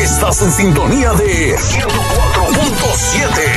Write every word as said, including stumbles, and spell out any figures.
Estás en sintonía de ciento cuatro punto siete.